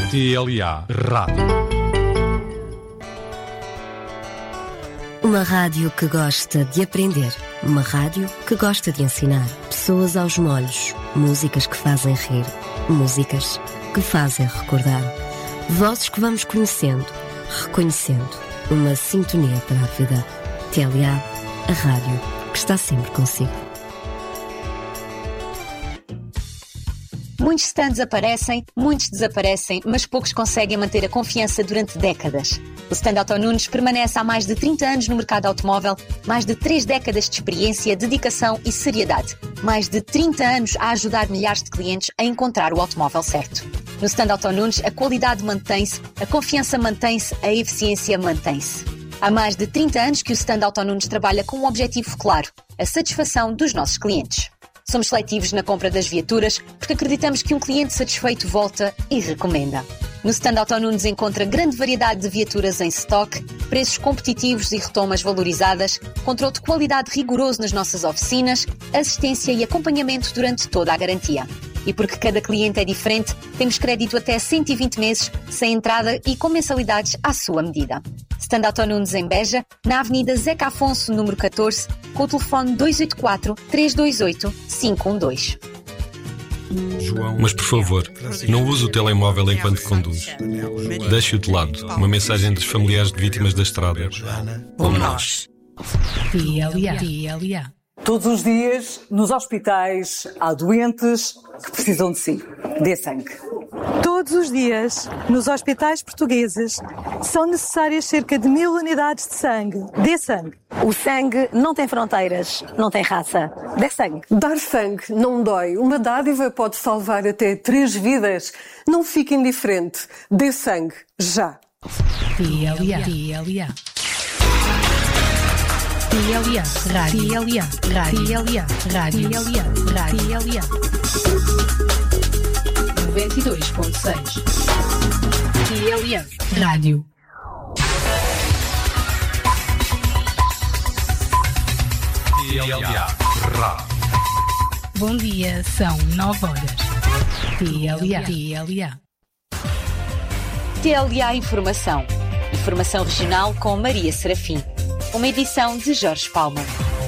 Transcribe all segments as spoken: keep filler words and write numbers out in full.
T L A Rádio. Uma rádio que gosta de aprender. Uma rádio que gosta de ensinar. Pessoas aos molhos. Músicas que fazem rir. Músicas que fazem recordar. Vozes que vamos conhecendo, reconhecendo. Uma sintonia para a vida. T L A, a rádio que está sempre consigo. Muitos stands aparecem, muitos desaparecem, mas poucos conseguem manter a confiança durante décadas. O stand Auto Nunes permanece há mais de trinta anos no mercado automóvel, mais de três décadas de experiência, dedicação e seriedade. Mais de trinta anos a ajudar milhares de clientes a encontrar o automóvel certo. No stand Auto Nunes, a qualidade mantém-se, a confiança mantém-se, a eficiência mantém-se. Há mais de trinta anos que o stand Auto Nunes trabalha com um objetivo claro, a satisfação dos nossos clientes. Somos seletivos na compra das viaturas porque acreditamos que um cliente satisfeito volta e recomenda. No stand Auto Nunes encontra grande variedade de viaturas em stock, preços competitivos e retomas valorizadas, controle de qualidade rigoroso nas nossas oficinas, assistência e acompanhamento durante toda a garantia. E porque cada cliente é diferente, temos crédito até cento e vinte meses, sem entrada e com mensalidades à sua medida. Stand Auto Nunes em Beja, na Avenida Zeca Afonso, número catorze, com o telefone dois oito quatro, três dois oito, cinco um dois. Mas, por favor, não use o telemóvel enquanto conduz. Deixe-o de lado. Uma mensagem dos familiares de vítimas da estrada. Como nós. T L A. Todos os dias, nos hospitais, há doentes que precisam de si. Dê sangue. Todos os dias, nos hospitais portugueses, são necessárias cerca de mil unidades de sangue. Dê sangue. O sangue não tem fronteiras, não tem raça. Dê sangue. Dar sangue não dói. Uma dádiva pode salvar até três vidas. Não fique indiferente. Dê sangue, já. T L A. T L A. T L A. Rádio. T L A. Rádio. T L A. Rádio. T L A. Rádio. T L A. noventa e dois ponto seis. T L A. Rádio. T L A Rádio. Bom dia, são nove horas. T L A. T L A. T L A Informação. Informação regional com Maria Serafim. Uma edição de Jorge Palma.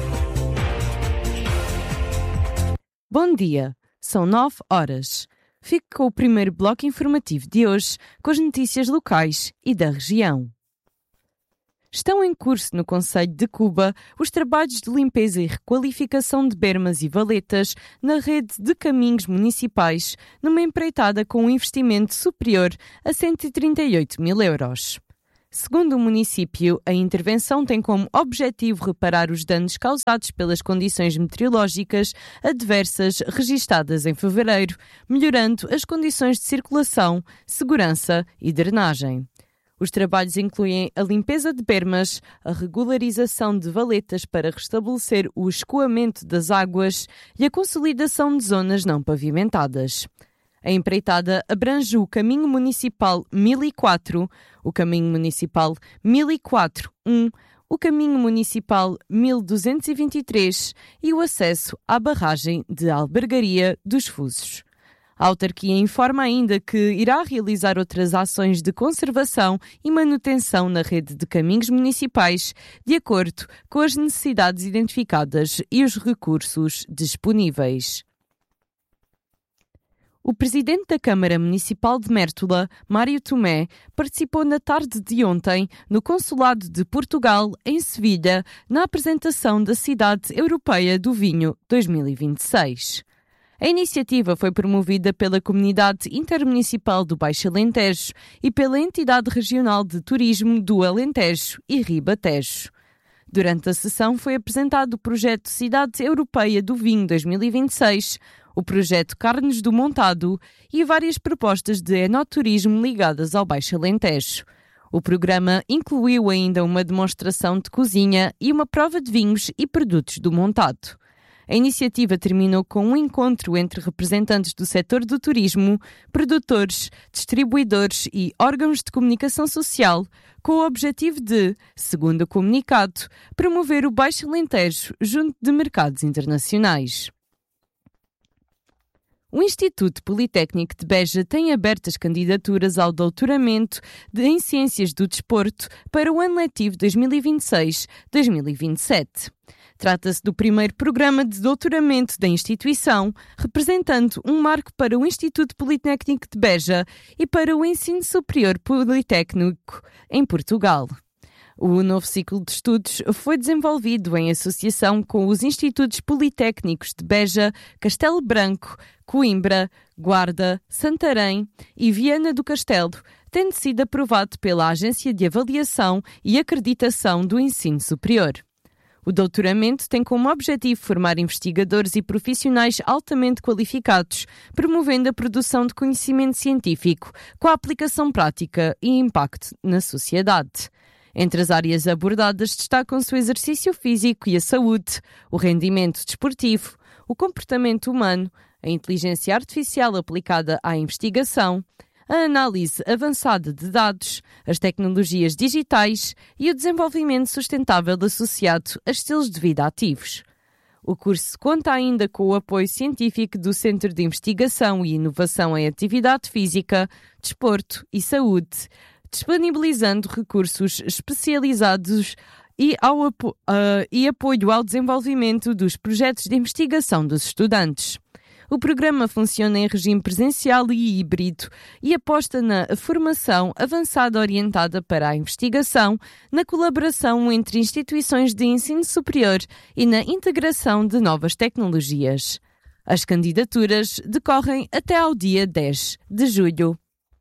Bom dia, são nove horas. Fique com o primeiro bloco informativo de hoje, com as notícias locais e da região. Estão em curso no concelho de Cuba os trabalhos de limpeza e requalificação de bermas e valetas na rede de caminhos municipais, numa empreitada com um investimento superior a cento e trinta e oito mil euros. Segundo o município, a intervenção tem como objetivo reparar os danos causados pelas condições meteorológicas adversas registadas em fevereiro, melhorando as condições de circulação, segurança e drenagem. Os trabalhos incluem a limpeza de bermas, a regularização de valetas para restabelecer o escoamento das águas e a consolidação de zonas não pavimentadas. A empreitada abrange o Caminho Municipal mil e quatro, o Caminho Municipal mil e quatro um, o Caminho Municipal mil duzentos e vinte e três e o acesso à barragem de Albergaria dos Fusos. A autarquia informa ainda que irá realizar outras ações de conservação e manutenção na rede de caminhos municipais, de acordo com as necessidades identificadas e os recursos disponíveis. O presidente da Câmara Municipal de Mértola, Mário Tomé, participou na tarde de ontem no Consulado de Portugal, em Sevilha, na apresentação da Cidade Europeia do Vinho dois mil e vinte e seis. A iniciativa foi promovida pela Comunidade Intermunicipal do Baixo Alentejo e pela Entidade Regional de Turismo do Alentejo e Ribatejo. Durante a sessão foi apresentado o projeto Cidade Europeia do Vinho dois mil e vinte e seis, o projeto Carnes do Montado e várias propostas de enoturismo ligadas ao Baixo Alentejo. O programa incluiu ainda uma demonstração de cozinha e uma prova de vinhos e produtos do Montado. A iniciativa terminou com um encontro entre representantes do setor do turismo, produtores, distribuidores e órgãos de comunicação social, com o objetivo de, segundo o comunicado, promover o Baixo Alentejo junto de mercados internacionais. O Instituto Politécnico de Beja tem aberto as candidaturas ao doutoramento de, em Ciências do Desporto para o ano letivo dois mil e vinte e seis dois mil e vinte e sete. Trata-se do primeiro programa de doutoramento da instituição, representando um marco para o Instituto Politécnico de Beja e para o ensino superior politécnico em Portugal. O novo ciclo de estudos foi desenvolvido em associação com os Institutos Politécnicos de Beja, Castelo Branco, Coimbra, Guarda, Santarém e Viana do Castelo, tendo sido aprovado pela Agência de Avaliação e Acreditação do Ensino Superior. O doutoramento tem como objetivo formar investigadores e profissionais altamente qualificados, promovendo a produção de conhecimento científico com a aplicação prática e impacto na sociedade. Entre as áreas abordadas destacam-se o exercício físico e a saúde, o rendimento desportivo, o comportamento humano, a inteligência artificial aplicada à investigação, a análise avançada de dados, as tecnologias digitais e o desenvolvimento sustentável associado a estilos de vida ativos. O curso conta ainda com o apoio científico do Centro de Investigação e Inovação em Atividade Física, Desporto e Saúde, disponibilizando recursos especializados e, ao apo- uh, e apoio ao desenvolvimento dos projetos de investigação dos estudantes. O programa funciona em regime presencial e híbrido e aposta na formação avançada orientada para a investigação, na colaboração entre instituições de ensino superior e na integração de novas tecnologias. As candidaturas decorrem até ao dia dez de julho.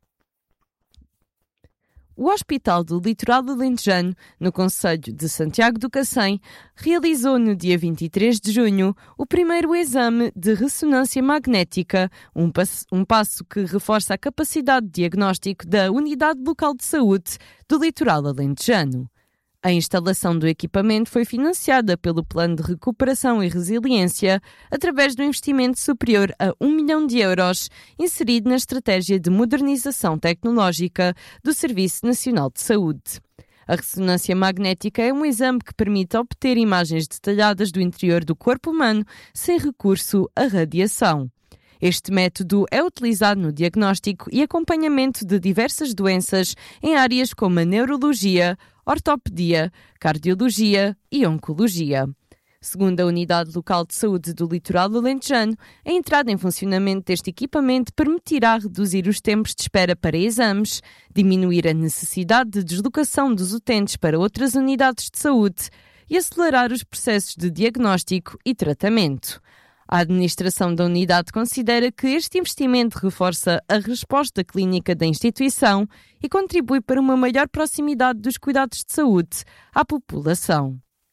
O Hospital do Litoral Alentejano, no concelho de Santiago do Cacém, realizou no dia vinte e três de junho o primeiro exame de ressonância magnética, um passo, um passo que reforça a capacidade de diagnóstico da Unidade Local de Saúde do Litoral Alentejano. A instalação do equipamento foi financiada pelo Plano de Recuperação e Resiliência através do investimento superior a um milhão de euros inserido na Estratégia de Modernização Tecnológica do Serviço Nacional de Saúde. A ressonância magnética é um exame que permite obter imagens detalhadas do interior do corpo humano sem recurso à radiação. Este método é utilizado no diagnóstico e acompanhamento de diversas doenças em áreas como a neurologia, ortopedia, cardiologia e oncologia. Segundo a Unidade Local de Saúde do Litoral Alentejano, a entrada em funcionamento deste equipamento permitirá reduzir os tempos de espera para exames, diminuir a necessidade de deslocação dos utentes para outras unidades de saúde e acelerar os processos de diagnóstico e tratamento. A administração da unidade considera que este investimento reforça a resposta clínica da instituição e contribui para uma maior proximidade dos cuidados de saúde à população.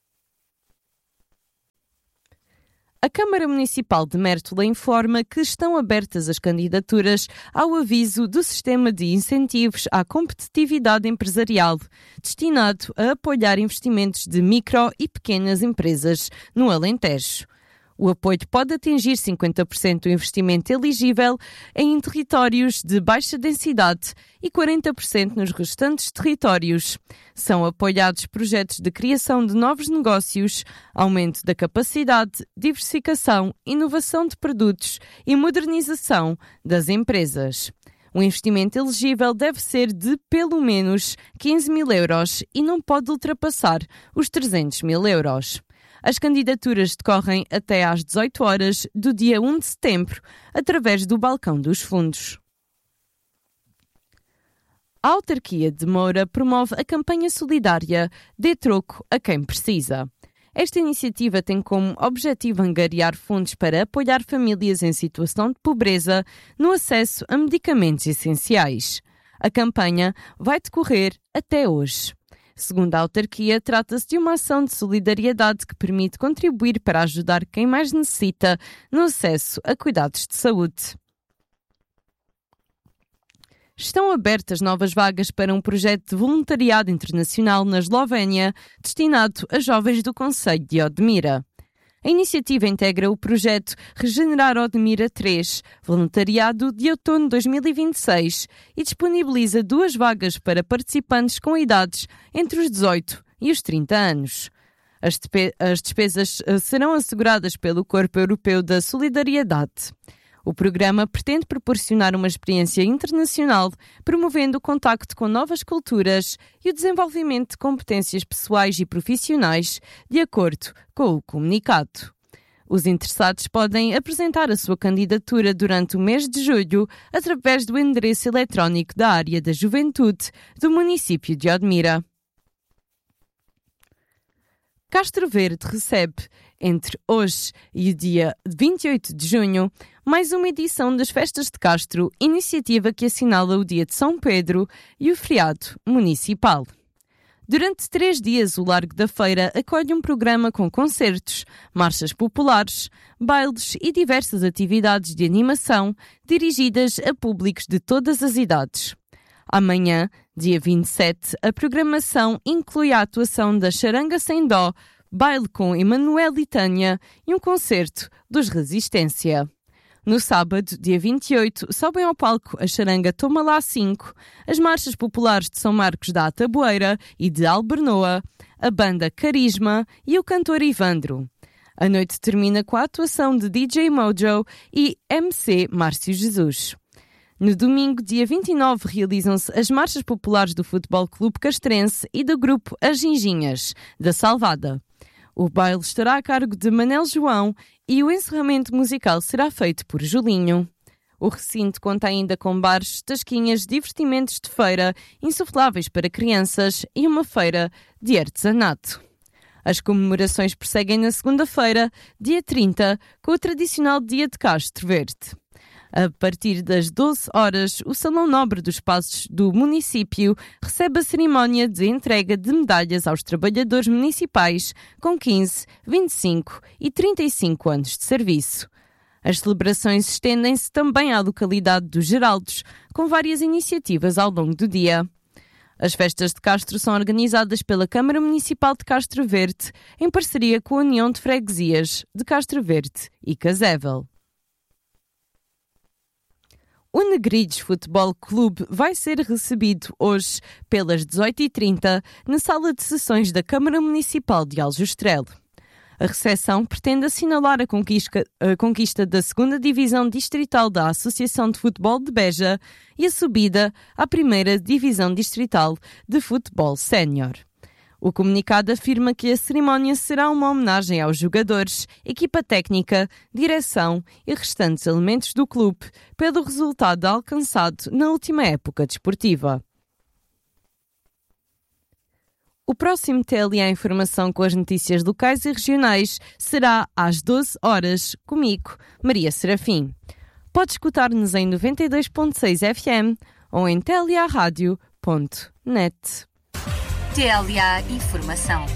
A Câmara Municipal de Mértola informa que estão abertas as candidaturas ao aviso do Sistema de Incentivos à Competitividade Empresarial, destinado a apoiar investimentos de micro e pequenas empresas no Alentejo. O apoio pode atingir cinquenta por cento do investimento eligível em territórios de baixa densidade e quarenta por cento nos restantes territórios. São apoiados projetos de criação de novos negócios, aumento da capacidade, diversificação, inovação de produtos e modernização das empresas. O investimento elegível deve ser de pelo menos quinze mil euros e não pode ultrapassar os trezentos mil euros. As candidaturas decorrem até às dezoito horas do dia um de setembro, através do balcão dos fundos. A autarquia de Moura promove a campanha solidária Dê Troco a Quem Precisa. Esta iniciativa tem como objetivo angariar fundos para apoiar famílias em situação de pobreza no acesso a medicamentos essenciais. A campanha vai decorrer até hoje. Segundo a autarquia, trata-se de uma ação de solidariedade que permite contribuir para ajudar quem mais necessita no acesso a cuidados de saúde. Estão abertas novas vagas para um projeto de voluntariado internacional na Eslovénia, destinado a jovens do concelho de Odmira. A iniciativa integra o projeto Regenerar Odmira três, voluntariado de outono de dois mil e vinte e seis, e disponibiliza duas vagas para participantes com idades entre os dezoito e os trinta anos. As, despe- as despesas serão asseguradas pelo Corpo Europeu da Solidariedade. O programa pretende proporcionar uma experiência internacional, promovendo o contacto com novas culturas e o desenvolvimento de competências pessoais e profissionais, de acordo com o comunicado. Os interessados podem apresentar a sua candidatura durante o mês de julho através do endereço eletrónico da área da juventude do município de Odmira. Castro Verde recebe, entre hoje e o dia vinte e oito de junho, mais uma edição das Festas de Castro, iniciativa que assinala o Dia de São Pedro e o feriado municipal. Durante três dias, o Largo da Feira acolhe um programa com concertos, marchas populares, bailes e diversas atividades de animação dirigidas a públicos de todas as idades. Amanhã, dia vinte e sete, a programação inclui a atuação da Charanga Sem Dó, baile com Emanuel e Tânia e um concerto dos Resistência. No sábado, dia vinte e oito, sobem ao palco a Charanga Toma Lá cinco, as marchas populares de São Marcos da Ataboeira e de Albernoa, a banda Carisma e o cantor Ivandro. A noite termina com a atuação de D J Mojo e M C Márcio Jesus. No domingo, dia vinte e nove, realizam-se as marchas populares do Futebol Clube Castrense e do grupo As Ginginhas, da Salvada. O baile estará a cargo de Manel João e o encerramento musical será feito por Julinho. O recinto conta ainda com bares, tasquinhas, divertimentos de feira, insufláveis para crianças e uma feira de artesanato. As comemorações prosseguem na segunda-feira, dia trinta, com o tradicional Dia de Castro Verde. A partir das doze horas, o Salão Nobre dos Passos do município recebe a cerimónia de entrega de medalhas aos trabalhadores municipais com quinze, vinte e cinco e trinta e cinco anos de serviço. As celebrações estendem-se também à localidade dos Geraldos, com várias iniciativas ao longo do dia. As festas de Castro são organizadas pela Câmara Municipal de Castro Verde, em parceria com a União de Freguesias de Castro Verde e Casével. O Negrides Futebol Clube vai ser recebido hoje pelas dezoito e trinta na sala de sessões da Câmara Municipal de Aljustrel. A recepção pretende assinalar a conquista, a conquista da segunda Divisão Distrital da Associação de Futebol de Beja e a subida à primeira Divisão Distrital de Futebol Sénior. O comunicado afirma que a cerimónia será uma homenagem aos jogadores, equipa técnica, direção e restantes elementos do clube pelo resultado alcançado na última época desportiva. O próximo T L A Informação com as notícias locais e regionais será às doze horas, comigo, Maria Serafim. Pode escutar-nos em noventa e dois ponto seis F M ou em t l a radio ponto net. T L A Informação.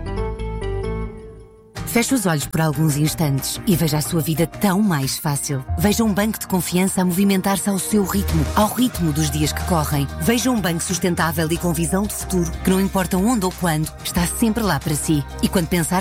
Feche os olhos por alguns instantes e veja a sua vida tão mais fácil. Veja um banco de confiança a movimentar-se ao seu ritmo, ao ritmo dos dias que correm. Veja um banco sustentável e com visão de futuro, que não importa onde ou quando, está sempre lá para si. E quando pensar